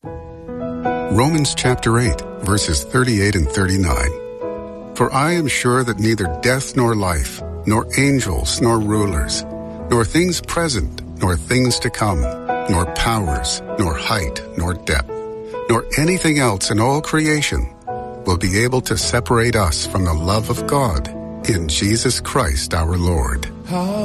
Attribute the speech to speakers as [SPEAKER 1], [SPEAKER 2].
[SPEAKER 1] Romans chapter 8, verses 38 and 39. For I am sure that neither death nor life, nor angels nor rulers, nor things present, nor things to come, nor powers, nor height, nor depth, nor anything else in all creation will be able to separate us from the love of God in Jesus Christ our Lord.